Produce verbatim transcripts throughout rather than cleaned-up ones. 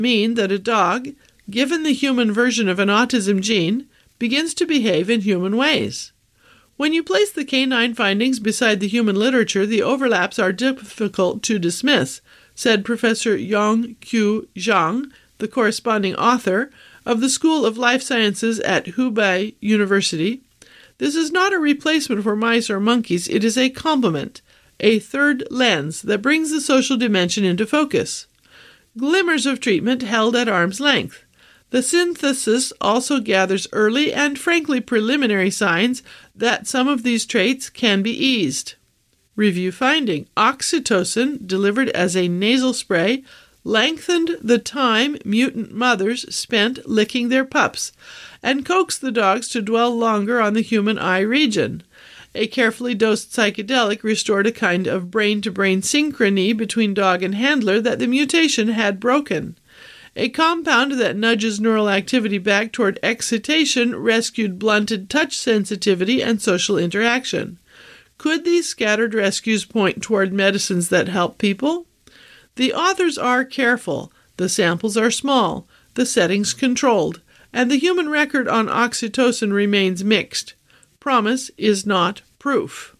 mean that a dog, given the human version of an autism gene, begins to behave in human ways. When you place the canine findings beside the human literature, the overlaps are difficult to dismiss, said Professor Yongqiu Zhang, the corresponding author of the School of Life Sciences at Hubei University. This is not a replacement for mice or monkeys, it is a complement, a third lens that brings the social dimension into focus. Glimmers of treatment held at arm's length. The synthesis also gathers early and frankly preliminary signs that some of these traits can be eased. Review finding: oxytocin, delivered as a nasal spray, lengthened the time mutant mothers spent licking their pups and coaxed the dogs to dwell longer on the human eye region. A carefully dosed psychedelic restored a kind of brain-to-brain synchrony between dog and handler that the mutation had broken. A compound that nudges neural activity back toward excitation rescued blunted touch sensitivity and social interaction. Could these scattered rescues point toward medicines that help people? The authors are careful, the samples are small, the settings controlled, and the human record on oxytocin remains mixed. Promise is not proof.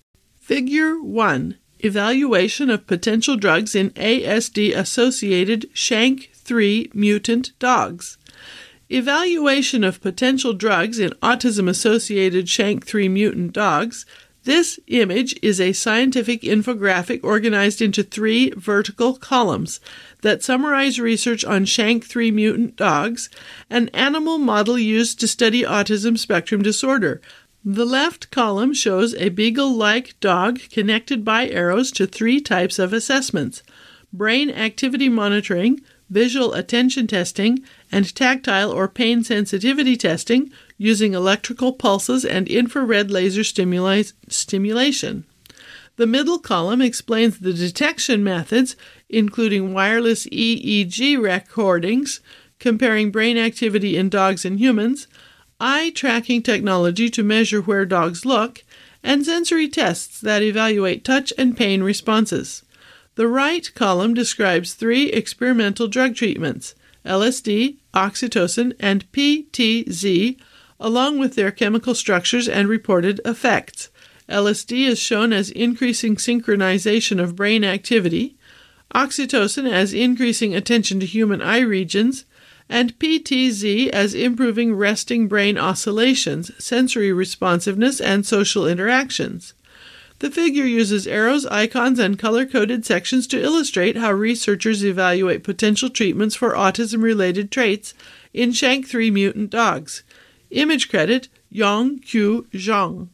Figure one. Evaluation of potential drugs in A S D-associated SHANK three mutant dogs. Evaluation of potential drugs in autism-associated SHANK three mutant dogs. This image is a scientific infographic organized into three vertical columns that summarize research on SHANK three mutant dogs, an animal model used to study autism spectrum disorder. The left column shows a beagle-like dog connected by arrows to three types of assessments: brain activity monitoring, visual attention testing, and tactile or pain sensitivity testing using electrical pulses and infrared laser stimuli- stimulation. The middle column explains the detection methods, including wireless E E G recordings, comparing brain activity in dogs and humans, eye tracking technology to measure where dogs look, and sensory tests that evaluate touch and pain responses. The right column describes three experimental drug treatments, L S D, oxytocin, and P T Z, along with their chemical structures and reported effects. L S D is shown as increasing synchronization of brain activity, oxytocin as increasing attention to human eye regions, and P T Z as improving resting brain oscillations, sensory responsiveness, and social interactions. The figure uses arrows, icons, and color-coded sections to illustrate how researchers evaluate potential treatments for autism-related traits in SHANK three mutant dogs. Image credit, Yongqiu Zhang.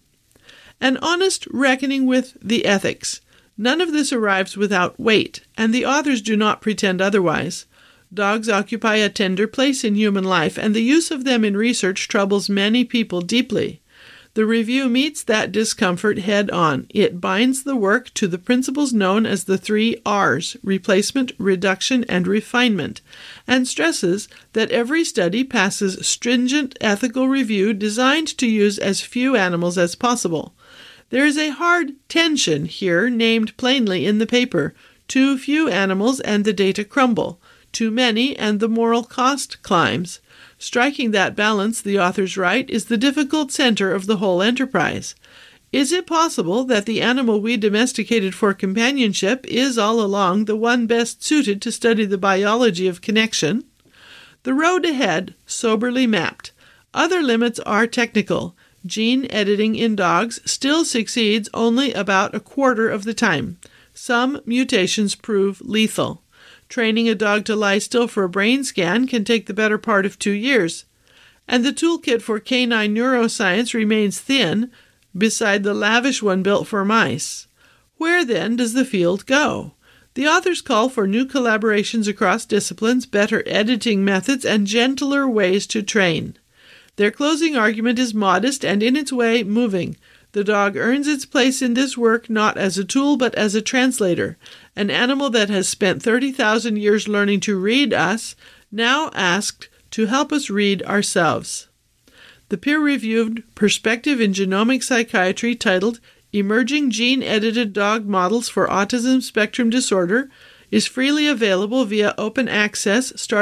An honest reckoning with the ethics. None of this arrives without weight, and the authors do not pretend otherwise. Dogs occupy a tender place in human life, and the use of them in research troubles many people deeply. The review meets that discomfort head-on. It binds the work to the principles known as the three R's, replacement, reduction, and refinement, and stresses that every study passes stringent ethical review designed to use as few animals as possible. There is a hard tension here named plainly in the paper: too few animals and the data crumble, too many and the moral cost climbs. Striking that balance, the authors write, is the difficult center of the whole enterprise. Is it possible that the animal we domesticated for companionship is all along the one best suited to study the biology of connection? The road ahead, soberly mapped. Other limits are technical. Gene editing in dogs still succeeds only about a quarter of the time. Some mutations prove lethal. Training a dog to lie still for a brain scan can take the better part of two years. And the toolkit for canine neuroscience remains thin beside the lavish one built for mice. Where, then, does the field go? The authors call for new collaborations across disciplines, better editing methods, and gentler ways to train. Their closing argument is modest and, in its way, moving. The dog earns its place in this work not as a tool but as a translator, an animal that has spent thirty thousand years learning to read us, now asked to help us read ourselves. The peer-reviewed Perspective in Genomic Psychiatry, titled Emerging Gene-Edited Dog Models for Autism Spectrum Disorder, is freely available via open access starting